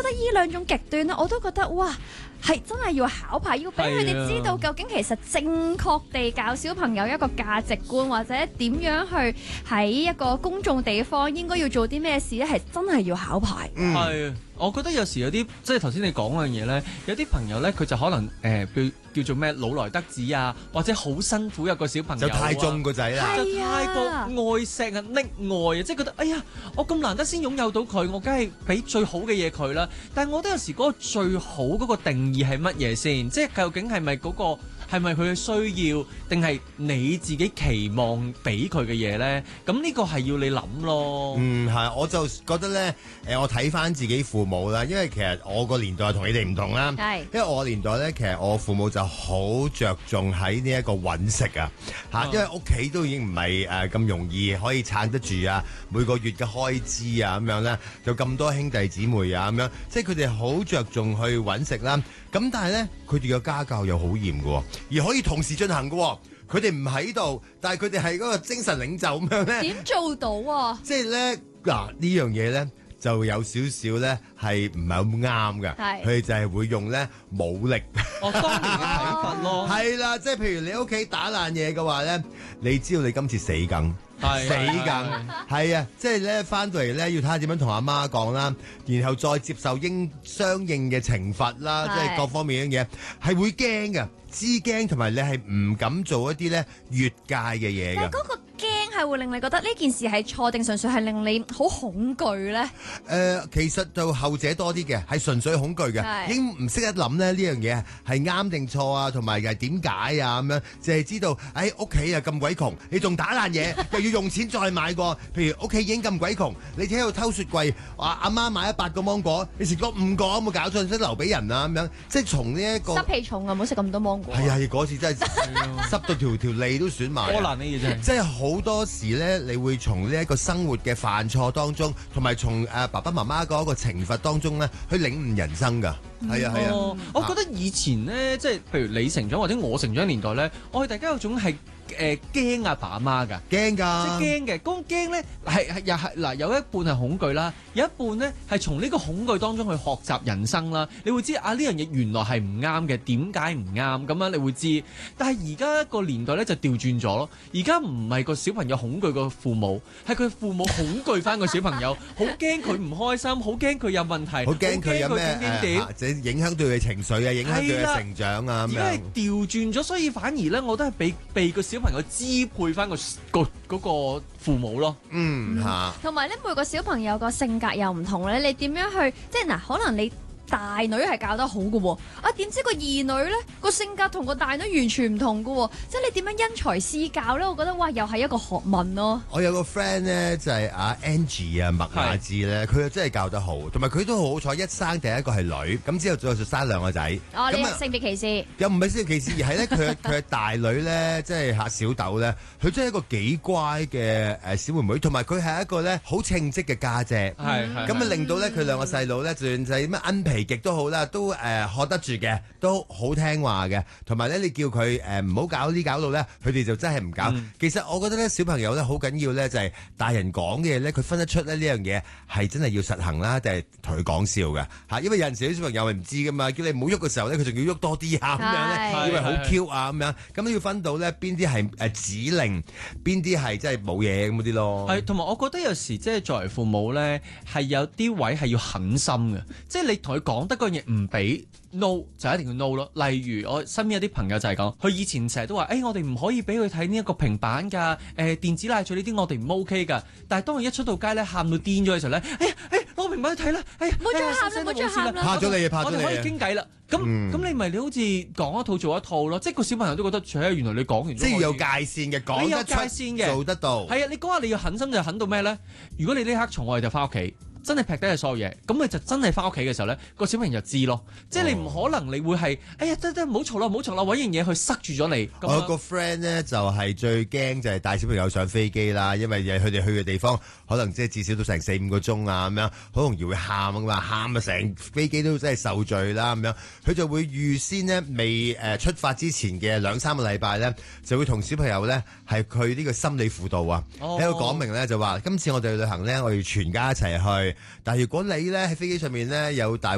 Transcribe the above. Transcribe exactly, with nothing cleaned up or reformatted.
得呢兩種極端咧，我都覺得哇，係真係要考牌，要俾佢哋知道究竟其實正確地教小朋友一個價值觀，或者點樣去喺一個公眾地方應該要做啲咩事咧，係真係要考牌。 嗯， 係，我覺得有時有啲即係頭先你講嗰樣嘢咧，有啲朋友咧佢就可能誒、呃、叫叫做咩老來得子啊，或者好辛苦有個小朋友、啊、 就太縱個仔啦， 就太過愛錫啊溺愛啊，即係覺得哎呀我咁難得先擁有到佢，我梗係俾最好嘅嘢佢啦。但係我覺得有時嗰個最好嗰個定義係乜嘢先？即係究竟係咪嗰個？係咪佢嘅需要，定係你自己期望俾佢嘅嘢咧？咁呢個係要你諗咯。 嗯，係，我就覺得咧，誒、呃，我睇翻自己父母啦，因為其實我個年代同你哋唔同啦。 係， 因為我年代咧，其實我父母就好着重喺呢一個揾食啊，嚇、 嗯， 因為屋企都已經唔係誒咁容易可以撐得住啊，每個月嘅開支啊咁樣咧，有咁多兄弟姊妹啊咁樣，即係佢哋好着重去揾食啦。咁但係咧，佢哋嘅家教又好嚴嘅，而可以同時進行嘅。佢哋唔喺度，但係佢哋係嗰個精神領袖咁樣咧。 點做到啊？ 即係咧嗱，呢樣嘢咧就有少少咧係唔係咁啱嘅。 係， 佢哋就係會用咧武力。 我當年嘅睇法咯。 係啦，即係譬如你屋企打爛嘢嘅話咧，你知道你今次死梗。死梗係啊！即係咧翻到嚟咧，要睇下點樣同阿媽講啦，然後再接受應相應嘅懲罰啦，即係各方面嘅嘢係會驚嘅，知驚同埋你係唔敢做一啲咧越界嘅嘢嘅。 但係嗰個驚係會令你覺得呢件事係錯，定純粹係令你好恐懼咧？誒、 呃，其實就後者多啲嘅，係純粹恐懼嘅，已經唔識得諗咧呢樣嘢係啱定錯啊，同埋係點解啊咁樣，淨係知道誒屋企啊咁鬼窮，你仲打爛嘢，又要用錢再買過。譬如屋企已經咁鬼窮，你喺度偷雪櫃，話阿媽買咗八個芒果，你食咗五個，有冇搞錯？你識留俾人啊咁樣，即係從呢一個濕氣重啊，唔好食咁多芒果。 係啊，嗰次真係濕到條條脷都損埋。 波蘭呢嘢真係， 即係好多時咧，你會從呢一個生活嘅犯錯當中，同埋從誒爸爸媽媽嗰個懲罰當中咧，去領悟人生㗎。係啊係啊， 哦，我覺得以前咧，即係譬如你成長或者我成長年代咧，我哋大家有種係誒驚阿爸阿媽㗎， 驚㗎， 即係驚嘅。嗰個驚咧係係又係嗱，有一半係恐懼啦，有一半咧係從呢個恐懼當中去學習人生啦。你會知啊呢樣嘢原來係唔啱嘅，點解唔啱咁樣你會知。但係而家個年代咧就調轉咗咯，而家唔係個小朋友恐懼個父母，係佢父母恐懼翻個小朋友，好驚佢唔開心，好驚佢有問題， 好驚佢有咩誒， 或者影響到佢嘅情緒啊，影響佢嘅成長啊咁樣。 而家係調轉咗，所以反而咧，我都係被被個小朋友支配翻個個嗰個父母咯。 嗯嚇， 同埋咧，每個小朋友個性格又唔同咧，你點樣去即係嗱？可能你大女係教得好嘅喎，啊點知個二女咧個性格同個大女完全唔同嘅喎，即係你點樣因材施教咧？我覺得哇，又係一個學問咯。 我有個 friend 咧就係阿 Angie 啊麥雅芝咧，佢又真係教得好，同埋佢都好好彩，一生第一個係女，咁之後再就生兩個仔。 哦，你咁啊性別歧視？ 又唔係性別歧視，而係咧佢佢係大女咧，即係嚇小豆咧，佢真係一個幾乖嘅誒小妹妹，同埋佢係一個咧好稱職嘅家姐。 係係咁啊令到咧佢兩個細路咧，就算就係咩奀皮極都好啦，都誒、呃、學得住嘅，都好聽話嘅。同埋咧，你叫佢誒唔好搞呢搞到咧，佢哋就真係唔搞。嗯、其實我覺得咧，小朋友咧好緊要咧，就係大人講嘅嘢咧，佢分得出咧呢樣嘢係真係要實行啦，定係同佢講笑嘅嚇。因為有陣時啲小朋友係唔知噶嘛，叫你唔好喐嘅時候咧，佢仲要喐多啲啊咁樣咧，以為好 Q 啊咁樣。咁你要分到咧邊啲係誒指令，邊啲係真係冇嘢咁嗰啲咯。 係，同埋我覺得有時即係作為父母咧，係有啲位係要狠心嘅，即係你同佢講得嗰樣嘢唔俾 no 就一定要 no 咯。例如我身邊有啲朋友就係講，佢以前成日都話，誒、欸、我哋唔可以俾佢睇呢一個平板㗎，誒、呃、電子奶嘴呢啲我哋唔 OK 㗎。但係當佢一出到街咧，喊到癲咗嘅時候咧，哎呀誒攞平板去睇啦，哎呀唔好再喊啦，唔好再喊啦， 怕咗你啊，怕咗你啊， 我哋可以傾偈啦。咁咁、嗯、你咪你好似講一套做一套咯，即係個小朋友都覺得，除咗原來你講完， 即係有界線嘅，講得出，做得到。 係啊，你講下你要狠心就狠到咩咧？如果你呢刻從我哋就翻屋企。真係劈低係所有嘢，咁你就真係翻屋企嘅時候咧，個小朋友就知咯。即係你唔可能你會係，哎呀得得唔好嘈啦，唔好嘈啦，揾樣嘢去塞住咗你。 我有個 friend 咧就係、是、最驚就係帶小朋友上飛機啦，因為佢哋去嘅地方可能即係至少都成四五個鐘啊咁樣，好容易會喊啊嘛，喊啊成飛機都真係受罪啦咁樣。佢就會預先呢，未誒出發之前嘅兩三個禮拜咧，就會同小朋友咧係佢呢個心理輔導啊，喺度講明咧就話今次我哋去旅行咧，我哋全家一齊去。但係如果你咧喺飛機上面咧有大